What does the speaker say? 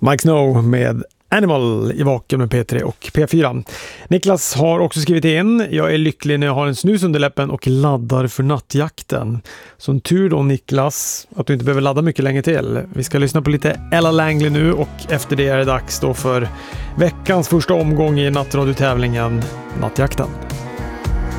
Mike Snow med Animal i Vaken med P3 och P4. Niklas har också skrivit in: jag är lycklig när jag har en snus under läppen och laddar för nattjakten. Så en tur då, Niklas, att du inte behöver ladda mycket länge till. Vi ska lyssna på lite Ella Langley nu och efter det är det dags då för veckans första omgång i nattradio-tävlingen Nattjakten.